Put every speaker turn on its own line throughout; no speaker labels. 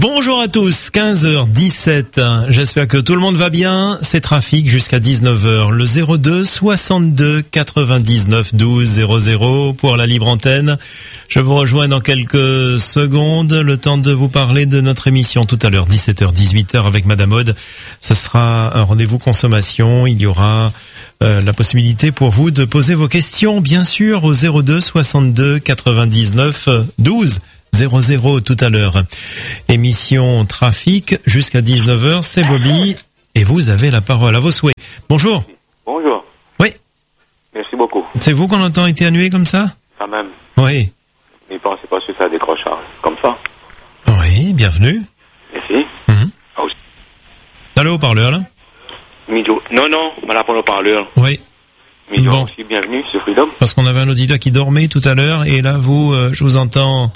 Bonjour à tous, 15h17. J'espère que tout le monde va bien. C'est Trafic jusqu'à 19h. Le 02 62 99 12 00 pour la libre antenne. Je vous rejoins dans quelques secondes. Le temps de vous parler de notre émission tout à l'heure, 17h, 18h avec Madame Aude. Ce sera un rendez-vous consommation. Il y aura la possibilité pour vous de poser vos questions, bien sûr, au 02 62 99 12 00 tout à l'heure. Émission Trafic jusqu'à 19h, c'est Bobby et vous avez la parole à vos souhaits. Bonjour.
Bonjour.
Oui.
Merci beaucoup.
C'est vous qu'on entend éternuer comme ça?
Quand même.
Oui.
Mais pensez pas que ça décrochera comme ça.
Oui, bienvenue.
Merci. Ah, aussi.
Dans le haut-parleur là?
Mido. Non, on l'a pas le parleur.
Oui.
Mido
Bon.
aussi, bienvenue sur Freedom.
Parce qu'on avait un auditeur qui dormait tout à l'heure et là je vous entends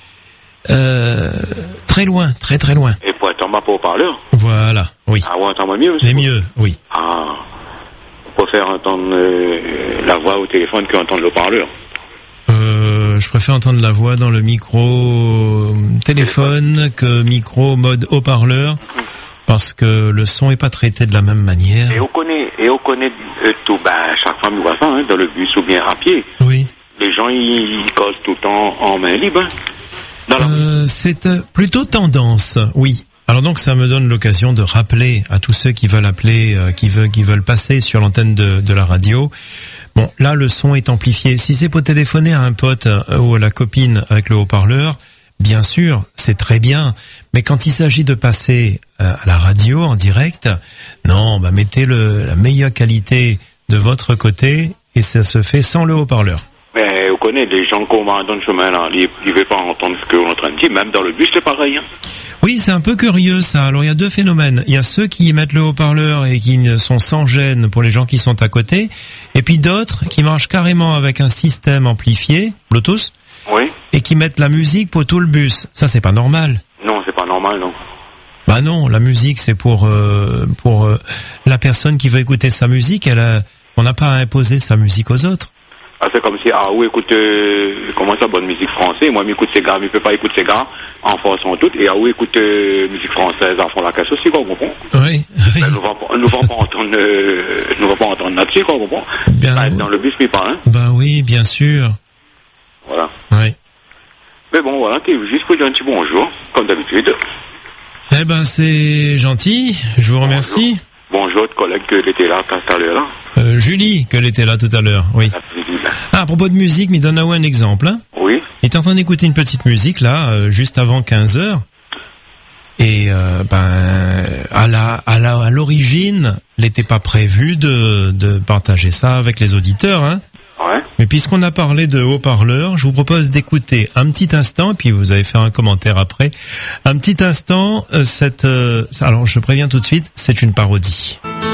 très loin, très loin.
Et pour être en bas pour le parleur.
Voilà, oui.
Ah, ouais, entendre mieux aussi.
Mais mieux, oui.
Ah. On préfère entendre la voix au téléphone qu'entendre le parleur.
Je préfère entendre la voix dans le micro téléphone que micro mode haut-parleur parce que le son est pas traité de la même manière.
Et on connaît tout, chaque fois nous voit ça, hein, dans le bus ou bien à pied.
Oui.
Les gens, ils causent tout le temps en main libre.
C'est plutôt tendance, oui. Alors donc ça me donne l'occasion de rappeler à tous ceux qui veulent appeler, qui veulent passer sur l'antenne de la radio. Bon, là le son est amplifié. Si c'est pour téléphoner à un pote ou à la copine avec le haut-parleur, bien sûr, c'est très bien. Mais quand il s'agit de passer à la radio en direct, non, mettez la meilleure qualité de votre côté et ça se fait sans le haut-parleur.
Mais on connaît des gens qu'on va dans le chemin là, ils ne veulent pas entendre ce qu'on est en train de dire, même dans le bus c'est pareil. Hein.
Oui, c'est un peu curieux ça. Alors il y a deux phénomènes. Il y a ceux qui mettent le haut-parleur et qui sont sans gêne pour les gens qui sont à côté, et puis d'autres qui marchent carrément avec un système amplifié, Bluetooth,
oui,
et qui mettent la musique pour tout le bus. Ça c'est pas normal.
Non, c'est pas normal, non.
Bah non, la musique c'est pour la personne qui veut écouter sa musique. On n'a pas à imposer sa musique aux autres.
Ah, c'est comme si, écoute, comment ça, bonne musique française, moi, m'écoute ces gars, mais il peut pas écouter ces gars, en France, en tout, et écoute, musique française, en fond, la casse aussi, quoi, vous comprenez?
Oui.
Ben, nous va pas entendre là-dessus, quoi, vous comprenez?
Bien,
dans le bus, mais pas, hein?
Ben oui, bien sûr.
Voilà.
Oui.
Mais bon, voilà, t'es juste pour dire un petit bonjour, comme d'habitude.
Eh ben, c'est gentil, je vous remercie.
Bonjour, votre collègue que était là, tout à l'heure, là.
Julie, qu'elle était là tout à l'heure, oui. Ah, à propos de musique, mais donne-moi un exemple, hein.
Oui.
Il était en train d'écouter une petite musique, là, juste avant 15h. Et, à l'origine, il n'était pas prévu de partager ça avec les auditeurs, hein.
Ouais.
Mais puisqu'on a parlé de haut-parleur, je vous propose d'écouter un petit instant, et puis vous allez faire un commentaire après. Un petit instant, alors je préviens tout de suite, c'est une parodie.